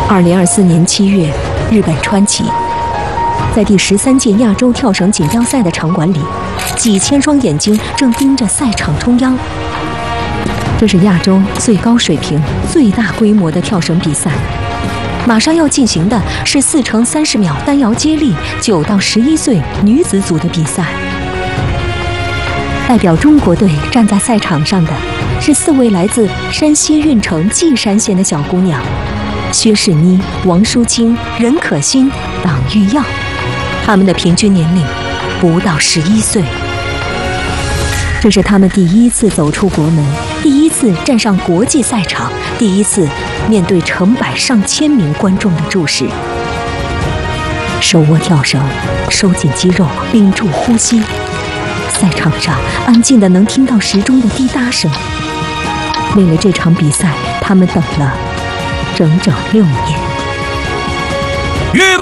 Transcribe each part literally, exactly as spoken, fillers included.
二零二四年七月，日本川崎，在第十三届亚洲跳绳锦标赛的场馆里，几千双眼睛正盯着赛场中央。这是亚洲最高水平、最大规模的跳绳比赛。马上要进行的是四乘三十秒单摇接力九到十一岁女子组的比赛。代表中国队站在赛场上的是四位来自山西运城稷山县的小姑娘。薛世妮、王淑清、任可欣、党玉耀，他们的平均年龄不到十一岁。这是他们第一次走出国门，第一次站上国际赛场，第一次面对成百上千名观众的注视。手握跳绳，收紧肌肉，屏住呼吸。赛场上安静的能听到时钟的滴答声。为了这场比赛，他们等了整整六年。 预备！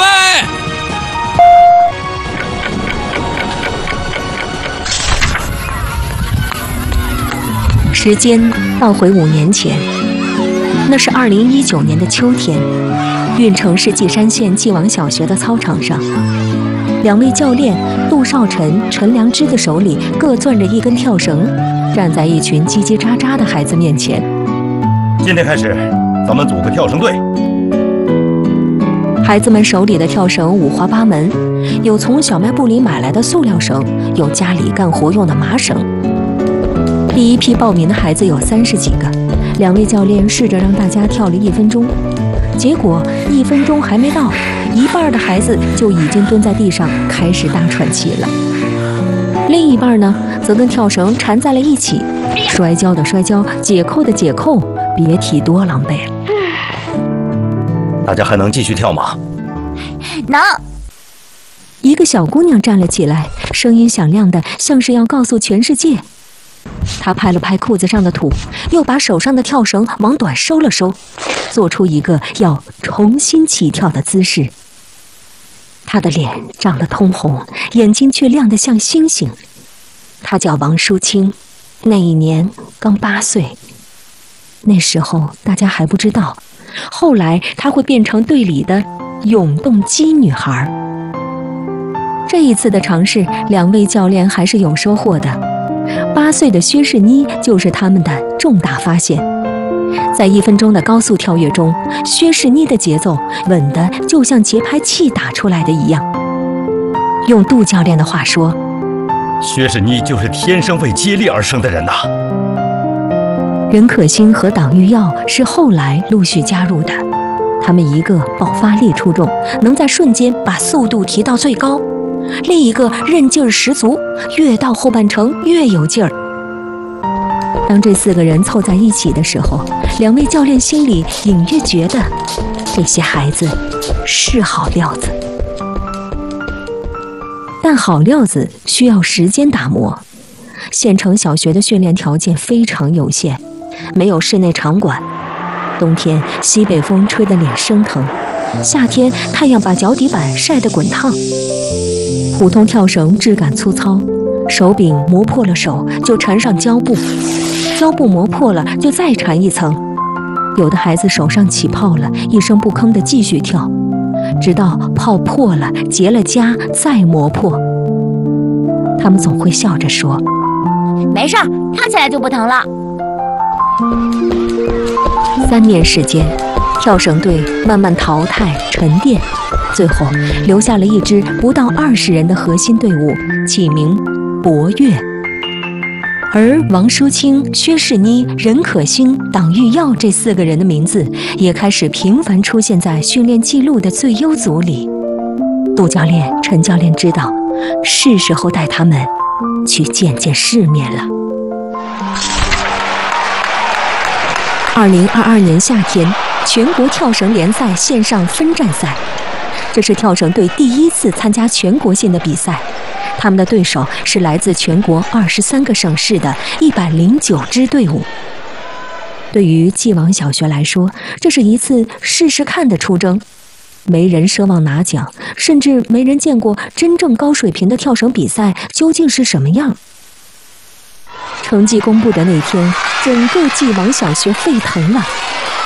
时间倒回五年前，那是二零一九年的秋天，运城市稷山县继王小学的操场上，两位教练杜少晨、陈良之的手里各攥着一根跳绳，站在一群叽叽喳喳的孩子面前。 今天开始，咱们组个跳绳队。 孩子们手里的跳绳五花八门，有从小卖部里买来的塑料绳，有家里干活用的麻绳。第一批报名的孩子有三十几个，两位教练试着让大家跳了一分钟，结果一分钟还没到，一半的孩子就已经蹲在地上开始大喘气了。另一半呢，则跟跳绳缠在了一起，摔跤的摔跤，解扣的解扣，别提多狼狈了。 大家还能继续跳吗？ 能。 一个小姑娘站了起来，声音响亮的，像是要告诉全世界。她拍了拍裤子上的土，又把手上的跳绳往短收了收，做出一个要重新起跳的姿势。她的脸涨得通红，眼睛却亮得像星星。她叫王淑清，那一年刚八岁。那时候大家还不知道，后来她会变成队里的永动机女孩。这一次的尝试，两位教练还是有收获的。八岁的薛世妮就是他们的重大发现。在一分钟的高速跳跃中，薛世妮的节奏稳得就像节拍器打出来的一样。用杜教练的话说， 薛世妮就是天生为接力而生的人呐。 任可欣和党玉耀是后来陆续加入的，他们一个爆发力出众，能在瞬间把速度提到最高，另一个韧劲儿十足，越到后半程越有劲儿。当这四个人凑在一起的时候，两位教练心里隐约觉得，这些孩子是好料子。但好料子需要时间打磨。县城小学的训练条件非常有限，没有室内场馆，冬天西北风吹得脸生疼，夏天太阳把脚底板晒得滚烫。普通跳绳质感粗糙，手柄磨破了手就缠上胶布，胶布磨破了就再缠一层。有的孩子手上起泡了，一声不吭地继续跳，直到泡破了结了痂再磨破。他们总会笑着说， 没事儿，跳起来就不疼了。 三年时间，跳绳队慢慢淘汰沉淀，最后留下了一支不到二十人的核心队伍，起名博越。而王淑清、薛世妮、任可欣、党玉耀这四个人的名字也开始频繁出现在训练记录的最优组里。杜教练、陈教练知道，是时候带他们去见见世面了。二零二二年夏天，全国跳绳联赛线上分站赛，这是跳绳队第一次参加全国性的比赛。他们的对手是来自全国二十三个省市的一百零九支队伍。对于继王小学来说，这是一次试试看的出征。没人奢望拿奖，甚至没人见过真正高水平的跳绳比赛究竟是什么样。成绩公布的那天，整个继王小学沸腾了。